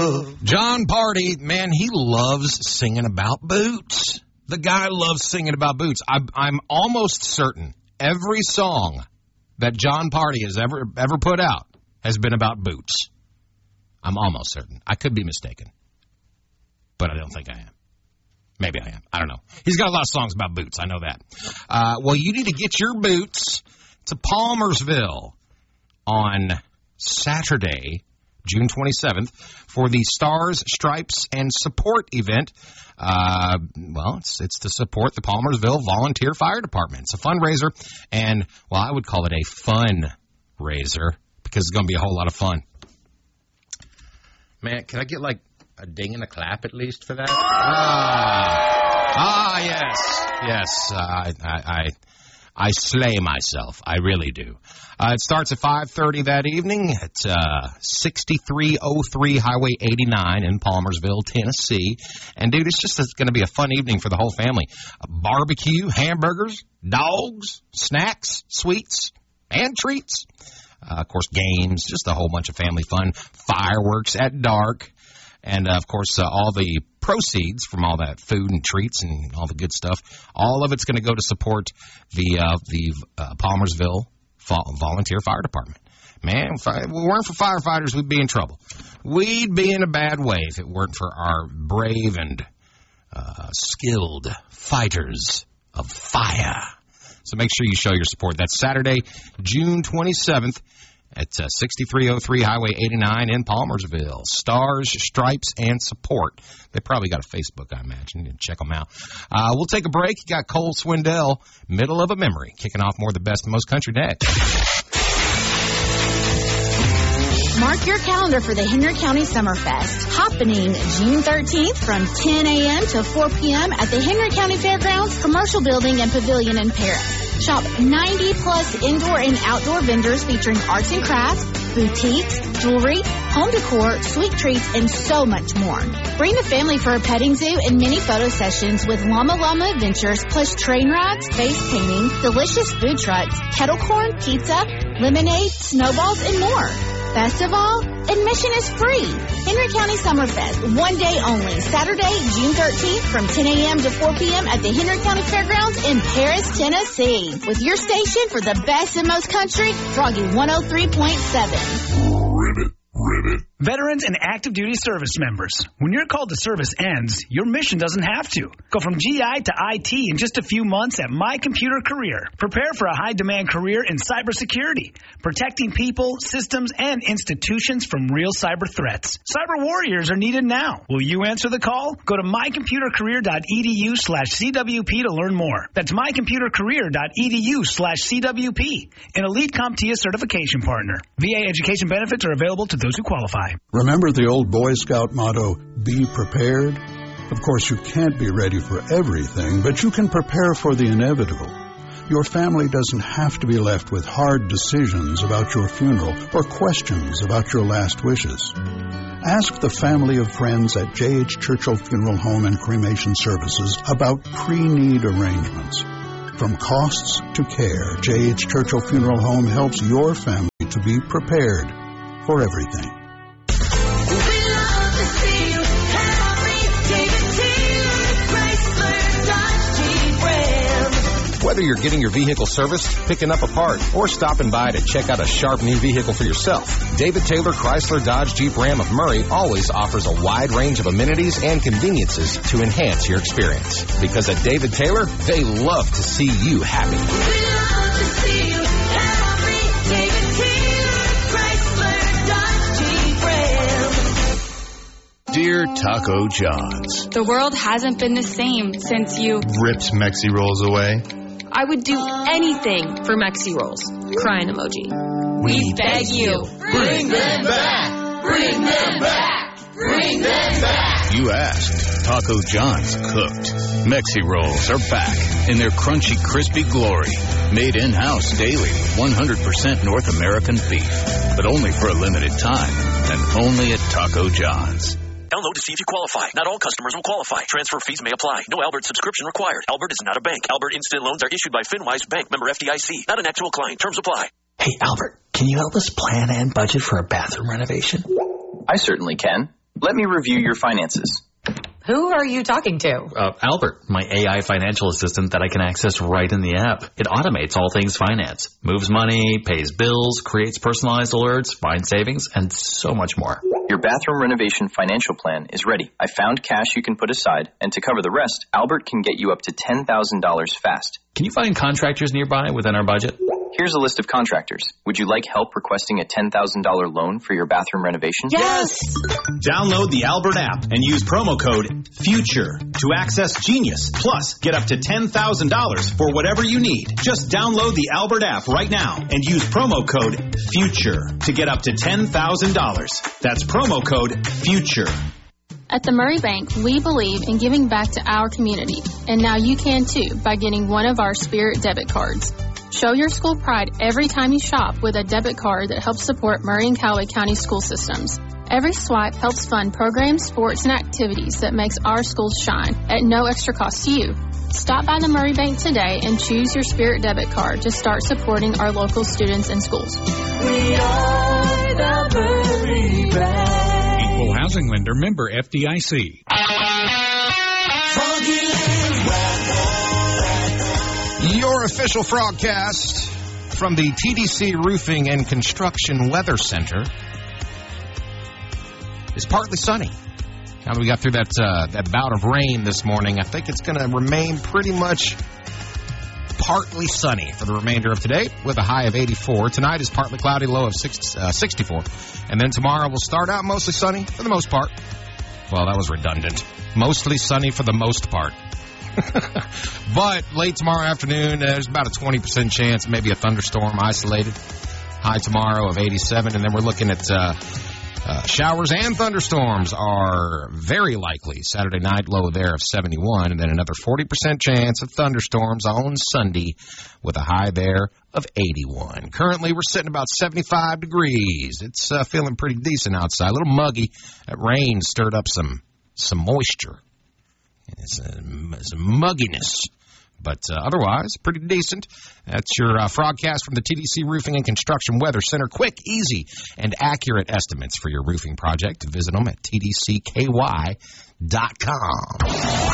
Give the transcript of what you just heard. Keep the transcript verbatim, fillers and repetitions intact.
John Party, man, he loves singing about boots. The guy loves singing about boots. I, I'm almost certain every song that John Party has ever ever put out has been about boots. I'm almost certain. I could be mistaken, but I don't think I am. Maybe I am. I don't know. He's got a lot of songs about boots. I know that. Uh, well, you need to get your boots to Palmersville on Saturday, June twenty-seventh, for the Stars, Stripes, and Support event. Uh, well, it's it's to support the Palmersville Volunteer Fire Department. It's a fundraiser, and, well, I would call it a fun raiser because it's going to be a whole lot of fun. Man, can I get, like, a ding and a clap at least for that? Ah, ah yes, yes, uh, I, I, I, I slay myself. I really do. Uh, it starts at five thirty that evening at uh, sixty-three oh three Highway eighty-nine in Palmersville, Tennessee. And, dude, it's just going to be a fun evening for the whole family. A barbecue, hamburgers, dogs, snacks, sweets, and treats. Uh, of course, games, just a whole bunch of family fun. Fireworks at dark. And, uh, of course, uh, all the proceeds from all that food and treats and all the good stuff, all of it's going to go to support the uh, the uh, Palmersville Volunteer Fire Department. Man, if it weren't for firefighters, we'd be in trouble. We'd be in a bad way if it weren't for our brave and uh, skilled fighters of fire. So make sure you show your support. That's Saturday, June twenty-seventh. At uh, sixty-three oh three Highway eighty-nine in Palmersville. Stars, Stripes, and Support. They probably got a Facebook, I imagine. You can check them out. Uh, we'll take a break. You got Cole Swindell, Middle of a Memory, kicking off more of the best and most country dads. Mark your calendar for the Henry County Summerfest, happening June thirteenth from ten a.m. to four p.m. at the Henry County Fairgrounds Commercial Building and Pavilion in Paris. Shop ninety plus indoor and outdoor vendors featuring arts and crafts, boutiques, jewelry, home decor, sweet treats, and so much more. Bring the family for a petting zoo and mini photo sessions with Llama Llama Adventures, plus train rides, face painting, delicious food trucks, kettle corn, pizza, lemonade, snowballs, and more. Best of all, admission is free. Henry County Summerfest, one day only, Saturday, June thirteenth from ten a.m. to four p.m. at the Henry County Fairgrounds in Paris, Tennessee. With your station for the best and most country, Froggy one oh three point seven. Ribbit, ribbit. Veterans and active duty service members, when your call to service ends, your mission doesn't have to. Go from G I to I T in just a few months at My Computer Career. Prepare for a high-demand career in cybersecurity, protecting people, systems, and institutions from real cyber threats. Cyber warriors are needed now. Will you answer the call? Go to mycomputercareer.edu slash CWP to learn more. That's mycomputercareer.edu slash CWP, an Elite CompTIA certification partner. V A education benefits are available to those who qualify. Remember the old Boy Scout motto, be prepared? Of course, you can't be ready for everything, but you can prepare for the inevitable. Your family doesn't have to be left with hard decisions about your funeral or questions about your last wishes. Ask the family of friends at J H Churchill Funeral Home and Cremation Services about pre-need arrangements. From costs to care, J H Churchill Funeral Home helps your family to be prepared for everything. Whether you're getting your vehicle serviced, picking up a part, or stopping by to check out a sharp new vehicle for yourself, David Taylor Chrysler Dodge Jeep Ram of Murray always offers a wide range of amenities and conveniences to enhance your experience. Because at David Taylor, they love to see you happy. We love to see you happy. David Dear Taylor, Chrysler Dodge Jeep Ram. Taco John's, the world hasn't been the same since you ripped Mexi Rolls away. I would do anything for Mexi Rolls. Crying emoji. We, we beg you, bring them back! Bring them back! Bring them back! You asked. Taco John's cooked. Mexi Rolls are back in their crunchy, crispy glory. Made in-house daily, one hundred percent North American beef. But only for a limited time, and only at Taco John's. Download to see if you qualify. Not all customers will qualify. Transfer fees may apply. No Albert subscription required. Albert is not a bank. Albert Instant Loans are issued by FinWise Bank, member F D I C. Not an actual client. Terms apply. Hey, Albert, can you help us plan and budget for a bathroom renovation? I certainly can. Let me review your finances. Who are you talking to? Uh, Albert, my A I financial assistant that I can access right in the app. It automates all things finance, moves money, pays bills, creates personalized alerts, finds savings, and so much more. Your bathroom renovation financial plan is ready. I found cash you can put aside, and to cover the rest, Albert can get you up to ten thousand dollars fast. Can you find contractors nearby within our budget? Here's a list of contractors. Would you like help requesting a ten thousand dollars loan for your bathroom renovation? Yes! Download the Albert app and use promo code FUTURE to access Genius. Plus, get up to ten thousand dollars for whatever you need. Just download the Albert app right now and use promo code FUTURE to get up to ten thousand dollars. That's promo code FUTURE. At the Murray Bank, we believe in giving back to our community, and now you can too by getting one of our Spirit debit cards. Show your school pride every time you shop with a debit card that helps support Murray and Callaway County school systems. Every swipe helps fund programs, sports, and activities that makes our schools shine at no extra cost to you. Stop by the Murray Bank today and choose your Spirit debit card to start supporting our local students and schools. We are the Murray Bank. Equal housing lender, member F D I C. Your official Frogcast from the T D C Roofing and Construction Weather Center is partly sunny. Now that we got through that uh, that bout of rain this morning, I think it's going to remain pretty much partly sunny for the remainder of today with a high of eighty-four. Tonight is partly cloudy, low of six, uh, sixty-four. And then tomorrow will start out mostly sunny for the most part. Well, that was redundant. Mostly sunny for the most part. But late tomorrow afternoon, uh, there's about a twenty percent chance, maybe a thunderstorm isolated. High tomorrow of eighty-seven, and then we're looking at uh, uh, showers and thunderstorms are very likely. Saturday night, low there of seventy-one, and then another forty percent chance of thunderstorms on Sunday with a high there of eighty-one. Currently, we're sitting about seventy-five degrees. It's uh, feeling pretty decent outside. A little muggy. That rain stirred up some some moisture. It's a, it's a mugginess, but uh, otherwise pretty decent. That's your uh, Frogcast from the T D C Roofing and Construction Weather Center. Quick, easy, and accurate estimates for your roofing project. Visit them at T D C K Y dot com.